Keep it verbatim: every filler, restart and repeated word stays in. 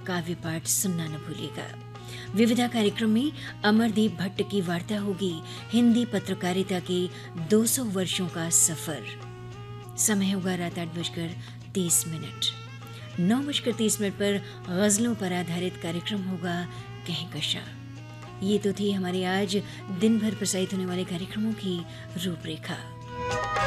काव्य पाठ सुनना न भूलिएगा। विविधा कार्यक्रम में अमरदीप भट्ट की वार्ता होगी हिंदी पत्रकारिता के दो सौ वर्षों का सफर। समय होगा रात आठ बजकर तीस मिनट। नौ बजकर तीस मिनट पर गजलों पर आधारित कार्यक्रम होगा कहकशा। ये तो थी हमारे आज दिन भर प्रसारित होने वाले कार्यक्रमों की रूपरेखा।